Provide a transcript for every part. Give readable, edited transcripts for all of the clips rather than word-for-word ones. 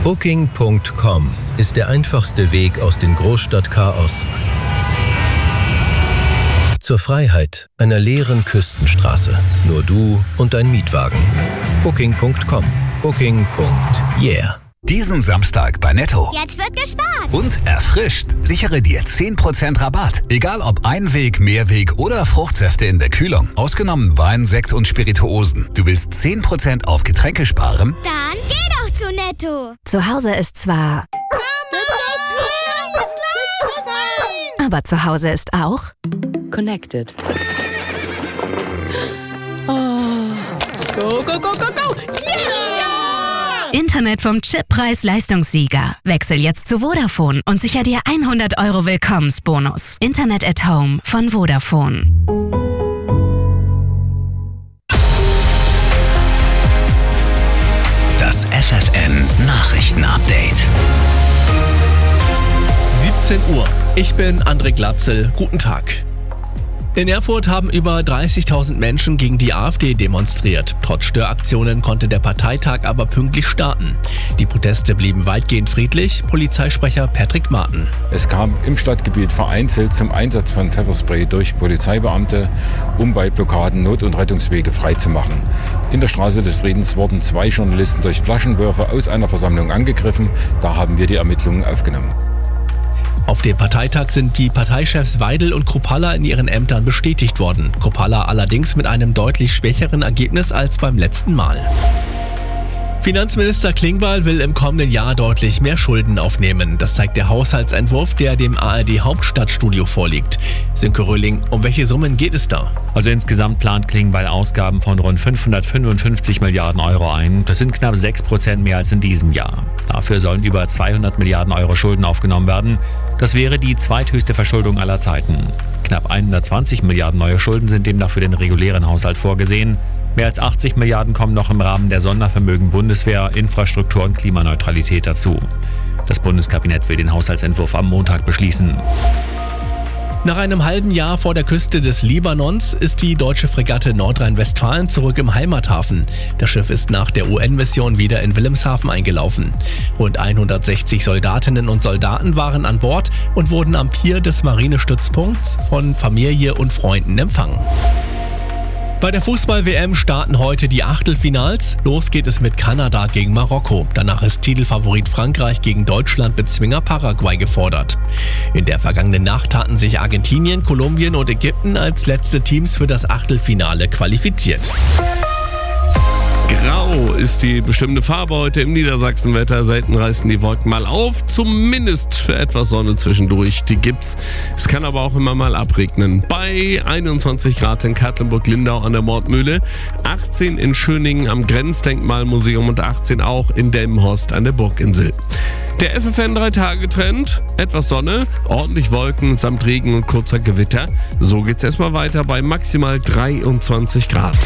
Booking.com ist der einfachste Weg aus dem Großstadtchaos zur Freiheit einer leeren Küstenstraße. Nur du und dein Mietwagen. Booking.com. Booking.yeah. Diesen Samstag bei Netto. Jetzt wird gespart. Und erfrischt. Sichere dir 10% Rabatt. Egal ob Einweg, Mehrweg oder Fruchtsäfte in der Kühlung. Ausgenommen Wein, Sekt und Spirituosen. Du willst 10% auf Getränke sparen? Dann geh doch zu Netto. Zu Hause ist zwar... Aber zu Hause ist auch... Connected. Oh. Go, go, go, go, go! Yeah! Internet vom Chip Preis-Leistungssieger. Wechsel jetzt zu Vodafone und sicher dir 100 € Willkommensbonus. Internet at Home von Vodafone. Das FFN Nachrichten-Update. 17 Uhr. Ich bin André Glatzel. Guten Tag. In Erfurt haben über 30.000 Menschen gegen die AfD demonstriert. Trotz Störaktionen konnte der Parteitag aber pünktlich starten. Die Proteste blieben weitgehend friedlich. Polizeisprecher Patrick Marten. Es kam im Stadtgebiet vereinzelt zum Einsatz von Pfefferspray durch Polizeibeamte, um bei Blockaden Not- und Rettungswege freizumachen. In der Straße des Friedens wurden 2 Journalisten durch Flaschenwürfe aus einer Versammlung angegriffen. Da haben wir die Ermittlungen aufgenommen. Auf dem Parteitag sind die Parteichefs Weidel und Kruppalla in ihren Ämtern bestätigt worden. Kruppalla allerdings mit einem deutlich schwächeren Ergebnis als beim letzten Mal. Finanzminister Klingbeil will im kommenden Jahr deutlich mehr Schulden aufnehmen. Das zeigt der Haushaltsentwurf, der dem ARD Hauptstadtstudio vorliegt. Sönke Röhling, um welche Summen geht es da? Also insgesamt plant Klingbeil Ausgaben von rund 555 Milliarden € ein. Das sind knapp 6% mehr als in diesem Jahr. Dafür sollen über 200 Milliarden € Schulden aufgenommen werden. Das wäre die zweithöchste Verschuldung aller Zeiten. Knapp 120 Milliarden neue Schulden sind demnach für den regulären Haushalt vorgesehen. Mehr als 80 Milliarden kommen noch im Rahmen der Sondervermögen Bundeswehr, Infrastruktur und Klimaneutralität dazu. Das Bundeskabinett will den Haushaltsentwurf am Montag beschließen. Nach einem halben Jahr vor der Küste des Libanons ist die deutsche Fregatte Nordrhein-Westfalen zurück im Heimathafen. Das Schiff ist nach der UN-Mission wieder in Wilhelmshaven eingelaufen. Rund 160 Soldatinnen und Soldaten waren an Bord und wurden am Pier des Marinestützpunkts von Familie und Freunden empfangen. Bei der Fußball-WM starten heute die Achtelfinals. Los geht es mit Kanada gegen Marokko. Danach ist Titelfavorit Frankreich gegen Deutschland-Bezwinger Paraguay gefordert. In der vergangenen Nacht hatten sich Argentinien, Kolumbien und Ägypten als letzte Teams für das Achtelfinale qualifiziert. Grau ist die bestimmte Farbe heute im Niedersachsenwetter. Selten reißen die Wolken mal auf. Zumindest für etwas Sonne zwischendurch. Die gibt's. Es kann aber auch immer mal abregnen. Bei 21 Grad in Katlenburg-Lindau an der Mordmühle, 18 in Schöningen am Grenzdenkmalmuseum und 18 auch in Delmenhorst an der Burginsel. Der FFN 3-Tage-Trend, etwas Sonne, ordentlich Wolken samt Regen und kurzer Gewitter. So geht's erstmal weiter bei maximal 23 Grad.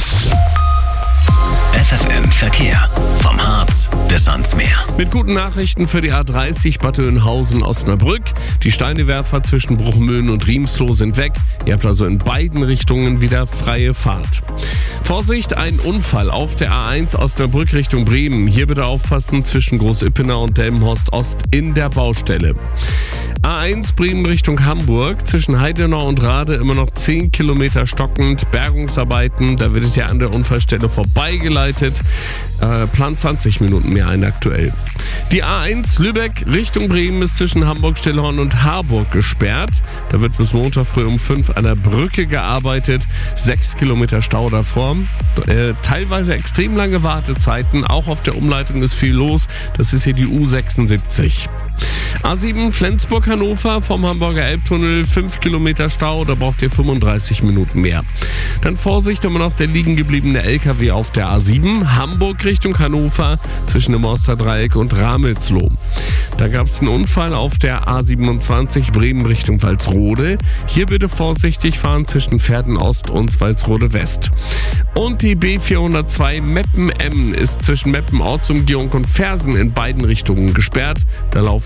FFN Verkehr. Vom Harz bis ans Meer. Mit guten Nachrichten für die A30 Bad Oeynhausen-Osnabrück. Die Steinewerfer zwischen Bruchmühlen und Riemsloh sind weg. Ihr habt also in beiden Richtungen wieder freie Fahrt. Vorsicht, ein Unfall auf der A1 Osnabrück Richtung Bremen. Hier bitte aufpassen zwischen Großippenau und Delmenhorst Ost in der Baustelle. A1 Bremen Richtung Hamburg. Zwischen Heidenau und Rade immer noch 10 Kilometer stockend. Bergungsarbeiten, da werdet ihr an der Unfallstelle vorbeigeleitet. Plant 20 Minuten mehr ein aktuell. Die A1 Lübeck Richtung Bremen ist zwischen Hamburg-Stillhorn und Harburg gesperrt. Da wird bis Montag früh um 5 an der Brücke gearbeitet. 6 Kilometer Stau davor. Teilweise extrem lange Wartezeiten. Auch auf der Umleitung ist viel los. Das ist hier die U76. A7 Flensburg-Hannover vom Hamburger Elbtunnel, 5 Kilometer Stau, da braucht ihr 35 Minuten mehr. Dann Vorsicht, immer noch der liegen gebliebene LKW auf der A7, Hamburg Richtung Hannover, zwischen dem Osterdreieck und Ramelsloh. Da gab es einen Unfall auf der A27 Bremen Richtung Walsrode. Hier bitte vorsichtig fahren zwischen Verden Ost und Walsrode West. Und die B402 Meppen-Emmen ist zwischen Meppen Ortsumgehung und Fersen in beiden Richtungen gesperrt. Da laufen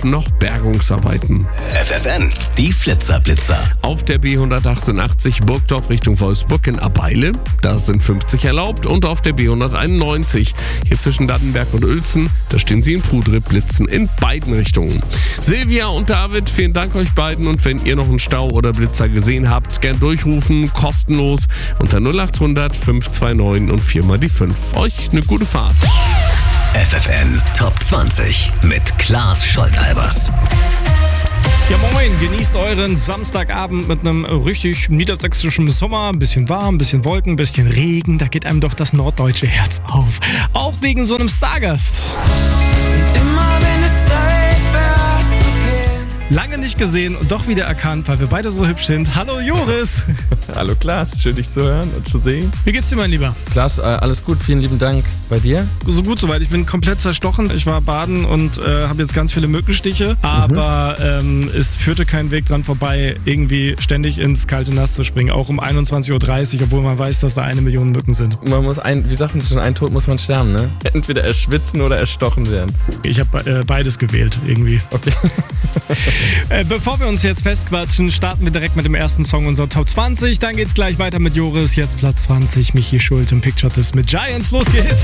laufen noch Bergungsarbeiten. FFN, die Flitzer-Blitzer. Auf der B188 Burgdorf Richtung Wolfsburg in Abeile, da sind 50 erlaubt. Und auf der B191 hier zwischen Daddenberg und Uelzen, da stehen sie in Prudrip, blitzen in beiden Richtungen. Silvia und David, vielen Dank euch beiden. Und wenn ihr noch einen Stau oder Blitzer gesehen habt, gern durchrufen, kostenlos unter 0800 529 und 4 mal die 5. Euch eine gute Fahrt. FFN Top 20 mit Klaas Scholtalbers. Ja moin, genießt euren Samstagabend mit einem richtig niedersächsischen Sommer. Ein bisschen warm, ein bisschen Wolken, ein bisschen Regen. Da geht einem doch das norddeutsche Herz auf. Auch wegen so einem Stargast. Immer wenn es Zeit wird zu gehen. Lange nicht gesehen und doch wieder erkannt, weil wir beide so hübsch sind. Hallo Joris. Hallo Klaas, schön dich zu hören und zu sehen. Wie geht's dir, mein Lieber? Klaas, alles gut, vielen lieben Dank. Bei dir? So gut soweit. Ich bin komplett zerstochen. Ich war baden und habe jetzt ganz viele Mückenstiche. Aber es führte kein Weg dran vorbei, irgendwie ständig ins kalte Nass zu springen. Auch um 21.30 Uhr, obwohl man weiß, dass da 1 Million Mücken sind. Man muss wie sagt man schon, ein Tod muss man sterben, ne? Entweder erschwitzen oder erstochen werden. Ich habe beides gewählt, irgendwie. Okay. Bevor wir uns jetzt festquatschen, starten wir direkt mit dem ersten Song unserer Top 20. Dann geht's gleich weiter mit Joris. Jetzt Platz 20, Michi Schult und Picture This mit Giants. Los geht's!